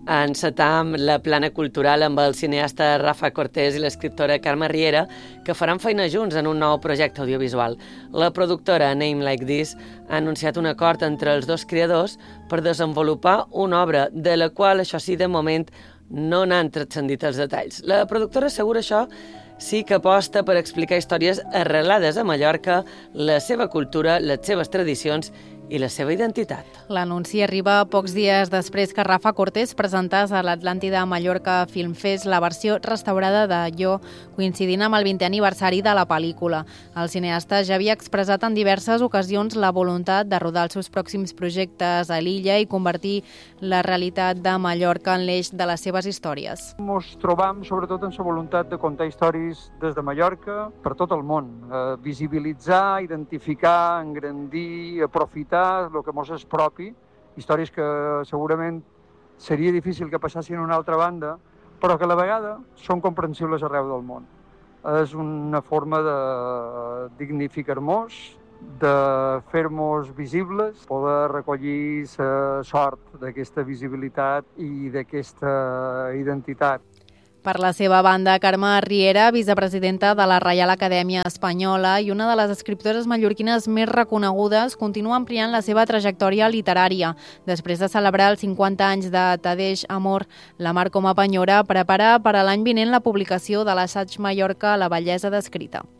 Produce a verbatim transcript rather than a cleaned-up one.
encetar la plana cultural amb el cineasta Rafa Cortés i l'escriptora Carme Riera, que faran feina junts en un nou projecte audiovisual. La productora Name Like This ha anunciat un acord entre els dos creadors per desenvolupar una obra de la qual, això sí, de moment no n'han transcendit els detalls. La productora assegura això sí que aposta per explicar històries arrelades a Mallorca, la seva cultura, les seves tradicions i la seva identitat. L'anunci arriba pocs dies després que Rafa Cortés presentés a l'Atlàntida Mallorca Film Fest la versió restaurada de Yo, coincidint amb el vintè aniversari de la pel·lícula. El cineasta ja havia expressat en diverses ocasions la voluntat de rodar els seus pròxims projectes a l'illa i convertir la realitat de Mallorca en l'eix de les seves històries. Ens trobam sobretot en la voluntat de contar històries des de Mallorca per tot el món, eh, visibilitzar, identificar, engrandir, aprofitar el que mos és propi, històries que segurament seria difícil que passessin a una altra banda, però que a la vegada són comprensibles arreu del món. És una forma de dignificar-nos, de fer-nos visibles, poder recollir la sort d'aquesta visibilitat i d'aquesta identitat. Per la seva banda, Carme Riera, vicepresidenta de la Reial Acadèmia Espanyola i una de les escriptores mallorquines més reconegudes, continua ampliant la seva trajectòria literària. Després de celebrar els cinquanta anys de Tadeix Amor, la Mar com a Penyora prepara per a l'any vinent la publicació de l'assaig Mallorca La bellesa descrita.